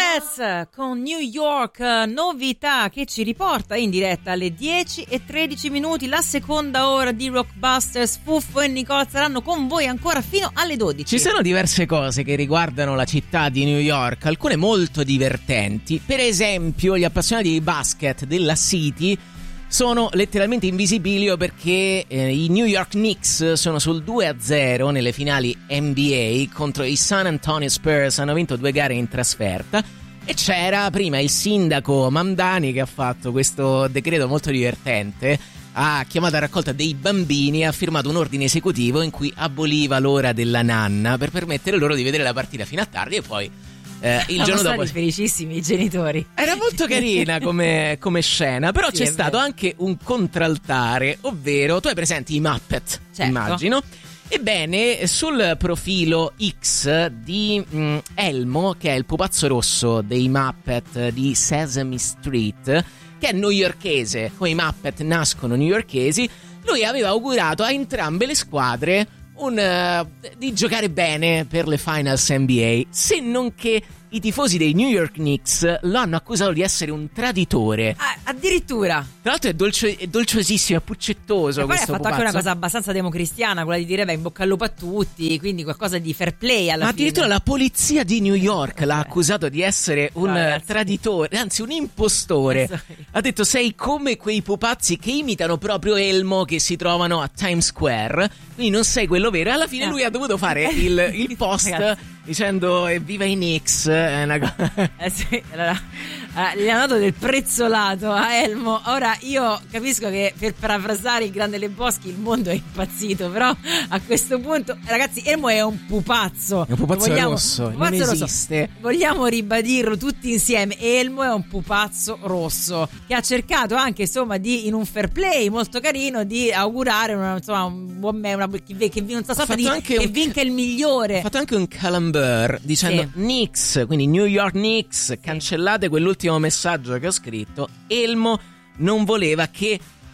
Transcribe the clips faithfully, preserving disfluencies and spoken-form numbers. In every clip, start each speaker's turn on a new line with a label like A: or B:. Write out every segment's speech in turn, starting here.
A: Jazz con New York, novità che ci riporta in diretta alle dieci e tredici minuti. La seconda ora di Rockbusters. Fuffo e Nicole saranno con voi ancora fino alle dodici.
B: Ci sono diverse cose che riguardano la città di New York, alcune molto divertenti. Per esempio, gli appassionati di basket della City sono letteralmente invisibili perché eh, i New York Knicks sono sul due a zero nelle finali N B A contro i San Antonio Spurs. Hanno vinto due gare in trasferta e c'era prima il sindaco Mamdani che ha fatto questo decreto molto divertente. Ha chiamato a raccolta dei bambini e ha firmato un ordine esecutivo in cui aboliva l'ora della nanna per permettere loro di vedere la partita fino a tardi e poi Eh, il giorno dopo
A: felicissimi i genitori.
B: Era molto carina come, come scena. Però sì, c'è stato vero. anche un contraltare, ovvero tu hai presenti i Muppet, certo. immagino. Ebbene, sul profilo X di mh, Elmo, che è il pupazzo rosso dei Muppet di Sesame Street, che è newyorkese, come i Muppet nascono newyorkesi, lui aveva augurato a entrambe le squadre Un, uh, di giocare bene per le finals N B A, se non che i tifosi dei New York Knicks lo hanno accusato di essere un traditore.
A: Ah, addirittura.
B: Tra l'altro è, dolce, è dolciosissimo, è puccettoso.
A: E poi ha fatto
B: pupazzo.
A: anche una cosa abbastanza democristiana, quella di dire beh in bocca al lupo a tutti, quindi qualcosa di fair play alla
B: Ma
A: fine.
B: addirittura la polizia di New York l'ha accusato di essere un
A: no,
B: traditore, anzi un impostore. Ha detto sei come quei pupazzi che imitano proprio Elmo che si trovano a Times Square, quindi non sei quello vero. Alla fine no. lui ha dovuto fare il, il post dicendo evviva i Knicks. È una cosa.
A: Eh sì, allora, allora, gli hanno dato del prezzolato a Elmo. Ora io capisco che per parafrasare il grande Lebowski il mondo è impazzito, però a questo punto ragazzi Elmo è un pupazzo.
B: È un pupazzo
A: vogliamo,
B: rosso,
A: un pupazzo
B: non
A: rosso.
B: esiste.
A: Vogliamo ribadirlo tutti insieme. Elmo è un pupazzo rosso che ha cercato anche insomma di in un fair play molto carino di augurare una, insomma un buon me una, che, che non so sorta di che un, vinca il migliore.
B: Ha fatto anche un calamber dicendo sì. Knicks, quindi New York Knicks, cancellate quell'ultimo messaggio che ho scritto. Elmo non voleva che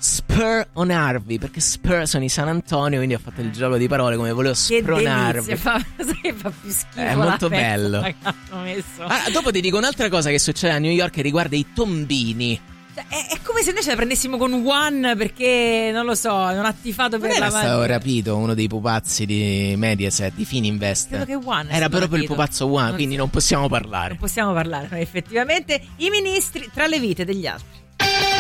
B: spronarvi, perché Spur sono i San Antonio, quindi ho fatto il gioco di parole come volevo spronarvi.
A: Che fa, fa più schifo.
B: È molto bello.
A: Messo.
B: Ah, dopo ti dico un'altra cosa che succede a New York che riguarda i tombini.
A: È, è come se noi ce la prendessimo con One perché non lo so, non ha tifato per
B: non
A: la
B: era stato rapito uno dei pupazzi di Mediaset di Fininvest.
A: Credo che One
B: era proprio
A: rapito.
B: Il pupazzo One,
A: non
B: quindi
A: so.
B: non possiamo parlare.
A: Non possiamo parlare, effettivamente. I ministri tra le vite degli altri.